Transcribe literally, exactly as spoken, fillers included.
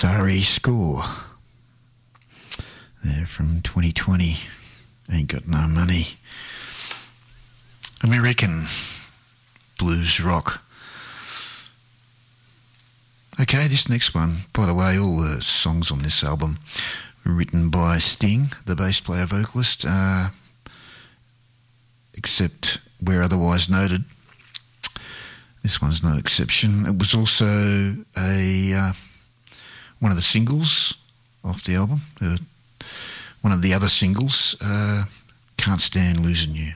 S R E score. They're from twenty twenty. Ain't Got No Money. American blues rock. Okay, this next one, by the way, all the songs on this album were written by Sting, the bass player vocalist, uh, except where otherwise noted. This one's no exception. It was also a uh, one of the singles off the album. Uh, one of the other singles, uh, Can't Stand Losing You.